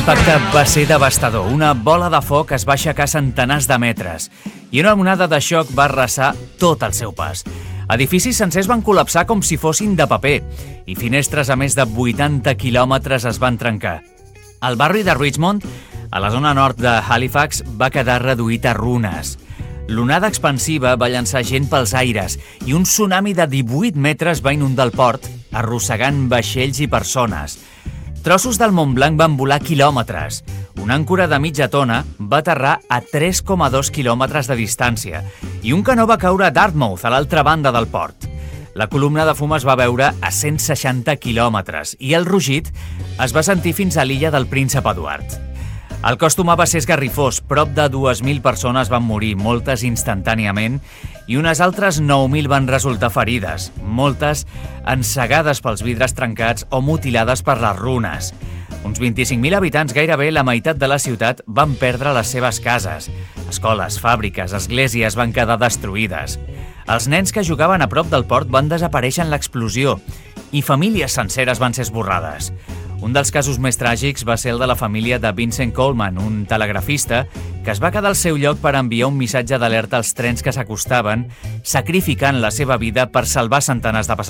L'impacte va ser devastador. Una bola de foc es va aixecar centenars de metres i una onada de xoc va arrasar tot el seu pas. Edificis sencers van col·lapsar com si fossin de paper i finestres a més de 80 quilòmetres es van trencar. El barri de Richmond, a la zona nord de Halifax, va quedar reduït a runes. L'onada expansiva va llançar gent pels aires i un tsunami de 18 metres va inundar el port, arrossegant vaixells i persones. Trossos del Mont Blanc van volar quilòmetres. Una àncora de mitja tona va aterrar a 3,2 quilòmetres de distància i un canó va caure a Dartmouth, a l'altra banda del port. La columna de fum es va veure a 160 quilòmetres i el rugit es va sentir fins a l'illa del Príncep Eduard. El cost humà va ser esgarrifós, prop de 2.000 persones van morir, moltes instantàniament, i unes altres 9.000 van resultar ferides, moltes encegades pels vidres trencats o mutilades per les runes. Uns 25.000 habitants, gairebé la meitat de la ciutat, van perdre les seves cases. Escoles, fàbriques, esglésies van quedar destruïdes. Els nens que jugaven a prop del port van desaparèixer en l'explosió i famílies senceres van ser esborrades. Un dels casos més tràgics va ser el de la família de Vincent Coleman, un telegrafista que es va quedar al seu lloc per enviar un missatge d'alerta als trens que s'acostaven, sacrificant la seva vida per salvar centenars de passatgers.